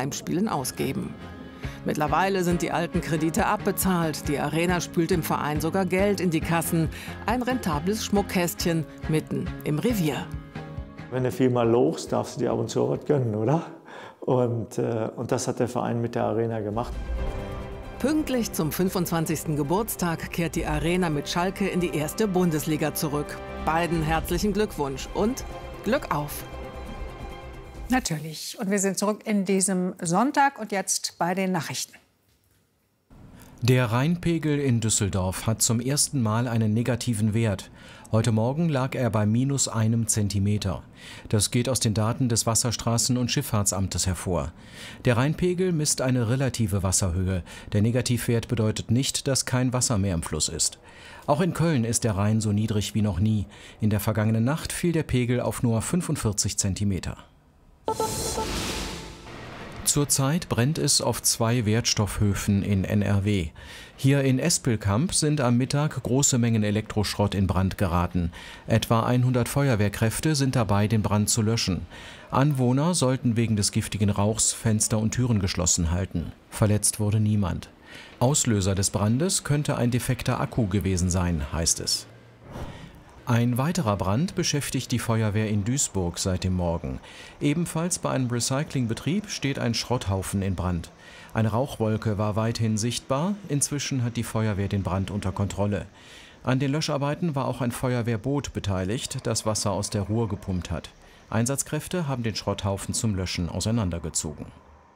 Heimspielen ausgeben. Mittlerweile sind die alten Kredite abbezahlt. Die Arena spült dem Verein sogar Geld in die Kassen. Ein rentables Schmuckkästchen mitten im Revier. Wenn du vielmal lobst, darfst du dir ab und zu was gönnen, oder? Und das hat der Verein mit der Arena gemacht. Pünktlich zum 25. Geburtstag kehrt die Arena mit Schalke in die erste Bundesliga zurück. Beiden herzlichen Glückwunsch und Glück auf! Natürlich. Und wir sind zurück in diesem Sonntag und jetzt bei den Nachrichten. Der Rheinpegel in Düsseldorf hat zum ersten Mal einen negativen Wert. Heute Morgen lag er bei -1 Zentimeter. Das geht aus den Daten des Wasserstraßen- und Schifffahrtsamtes hervor. Der Rheinpegel misst eine relative Wasserhöhe. Der Negativwert bedeutet nicht, dass kein Wasser mehr im Fluss ist. Auch in Köln ist der Rhein so niedrig wie noch nie. In der vergangenen Nacht fiel der Pegel auf nur 45 Zentimeter. Zurzeit brennt es auf 2 Wertstoffhöfen in NRW. Hier in Espelkamp sind am Mittag große Mengen Elektroschrott in Brand geraten. Etwa 100 Feuerwehrkräfte sind dabei, den Brand zu löschen. Anwohner sollten wegen des giftigen Rauchs Fenster und Türen geschlossen halten. Verletzt wurde niemand. Auslöser des Brandes könnte ein defekter Akku gewesen sein, heißt es. Ein weiterer Brand beschäftigt die Feuerwehr in Duisburg seit dem Morgen. Ebenfalls bei einem Recyclingbetrieb steht ein Schrotthaufen in Brand. Eine Rauchwolke war weithin sichtbar. Inzwischen hat die Feuerwehr den Brand unter Kontrolle. An den Löscharbeiten war auch ein Feuerwehrboot beteiligt, das Wasser aus der Ruhr gepumpt hat. Einsatzkräfte haben den Schrotthaufen zum Löschen auseinandergezogen.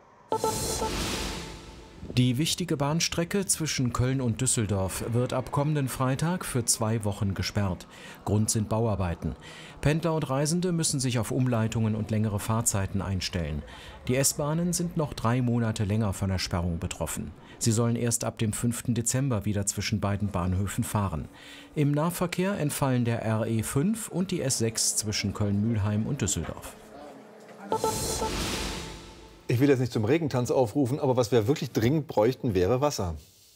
Die wichtige Bahnstrecke zwischen Köln und Düsseldorf wird ab kommenden Freitag für 2 Wochen gesperrt. Grund sind Bauarbeiten. Pendler und Reisende müssen sich auf Umleitungen und längere Fahrzeiten einstellen. Die S-Bahnen sind noch 3 Monate länger von der Sperrung betroffen. Sie sollen erst ab dem 5. Dezember wieder zwischen beiden Bahnhöfen fahren. Im Nahverkehr entfallen der RE5 und die S6 zwischen Köln-Mülheim und Düsseldorf. Ich will jetzt nicht zum Regentanz aufrufen, aber was wir wirklich dringend bräuchten, wäre Wasser.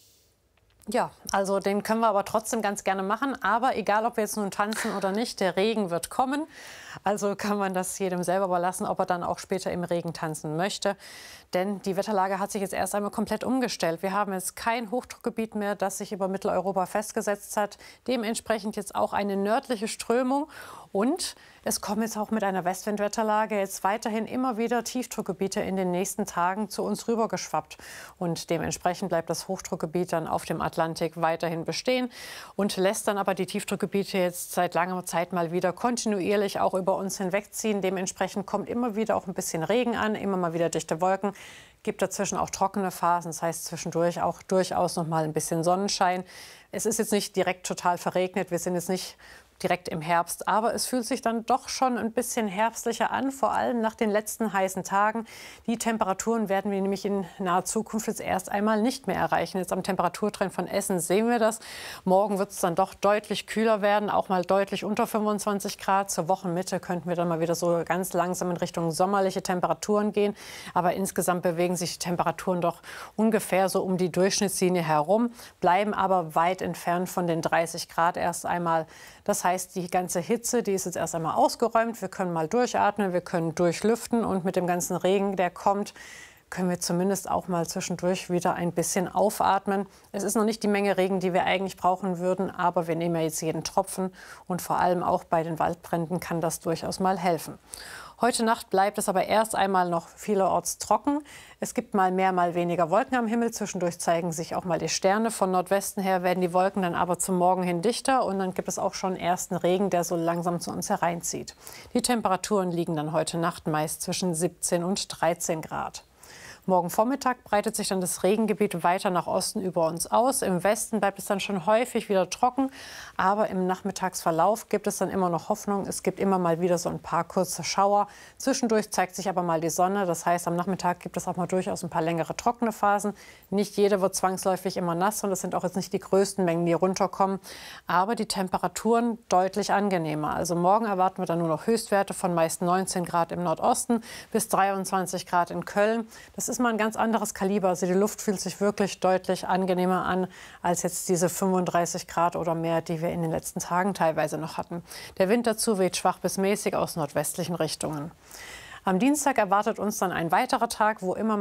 Ja, also den können wir aber trotzdem ganz gerne machen. Aber egal, ob wir jetzt nun tanzen oder nicht, der Regen wird kommen. Also kann man das jedem selber überlassen, ob er dann auch später im Regen tanzen möchte. Denn die Wetterlage hat sich jetzt erst einmal komplett umgestellt. Wir haben jetzt kein Hochdruckgebiet mehr, das sich über Mitteleuropa festgesetzt hat. Dementsprechend jetzt auch eine nördliche Strömung. Und es kommen jetzt auch mit einer Westwindwetterlage jetzt weiterhin immer wieder Tiefdruckgebiete in den nächsten Tagen zu uns rübergeschwappt. Und dementsprechend bleibt das Hochdruckgebiet dann auf dem Atlantik weiterhin bestehen und lässt dann aber die Tiefdruckgebiete jetzt seit langer Zeit mal wieder kontinuierlich auch über uns hinwegziehen. Dementsprechend kommt immer wieder auch ein bisschen Regen an, immer mal wieder dichte Wolken. Gibt dazwischen auch trockene Phasen, das heißt zwischendurch auch durchaus noch mal ein bisschen Sonnenschein. Es ist jetzt nicht direkt total verregnet, wir sind jetzt nicht direkt im Herbst. Aber es fühlt sich dann doch schon ein bisschen herbstlicher an, vor allem nach den letzten heißen Tagen. Die Temperaturen werden wir nämlich in naher Zukunft jetzt erst einmal nicht mehr erreichen. Jetzt am Temperaturtrend von Essen sehen wir das. Morgen wird es dann doch deutlich kühler werden, auch mal deutlich unter 25 Grad. Zur Wochenmitte könnten wir dann mal wieder so ganz langsam in Richtung sommerliche Temperaturen gehen. Aber insgesamt bewegen sich die Temperaturen doch ungefähr so um die Durchschnittslinie herum, bleiben aber weit entfernt von den 30 Grad erst einmal. Das heißt, die ganze Hitze, die ist jetzt erst einmal ausgeräumt. Wir können mal durchatmen, wir können durchlüften und mit dem ganzen Regen, der kommt, können wir zumindest auch mal zwischendurch wieder ein bisschen aufatmen. Es ist noch nicht die Menge Regen, die wir eigentlich brauchen würden, aber wir nehmen ja jetzt jeden Tropfen und vor allem auch bei den Waldbränden kann das durchaus mal helfen. Heute Nacht bleibt es aber erst einmal noch vielerorts trocken. Es gibt mal mehr, mal weniger Wolken am Himmel. Zwischendurch zeigen sich auch mal die Sterne. Von Nordwesten her werden die Wolken dann aber zum Morgen hin dichter. Und dann gibt es auch schon ersten Regen, der so langsam zu uns hereinzieht. Die Temperaturen liegen dann heute Nacht meist zwischen 17 und 13 Grad. Morgen Vormittag breitet sich dann das Regengebiet weiter nach Osten über uns aus. Im Westen bleibt es dann schon häufig wieder trocken. Aber im Nachmittagsverlauf gibt es dann immer noch Hoffnung. Es gibt immer mal wieder so ein paar kurze Schauer. Zwischendurch zeigt sich aber mal die Sonne. Das heißt, am Nachmittag gibt es auch mal durchaus ein paar längere trockene Phasen. Nicht jede wird zwangsläufig immer nass. Und das sind auch jetzt nicht die größten Mengen, die runterkommen. Aber die Temperaturen deutlich angenehmer. Also morgen erwarten wir dann nur noch Höchstwerte von meist 19 Grad im Nordosten bis 23 Grad in Köln. Das ist mal ein ganz anderes Kaliber. Also die Luft fühlt sich wirklich deutlich angenehmer an als jetzt diese 35 Grad oder mehr, die wir in den letzten Tagen teilweise noch hatten. Der Wind dazu weht schwach bis mäßig aus nordwestlichen Richtungen. Am Dienstag erwartet uns dann ein weiterer Tag, wo immer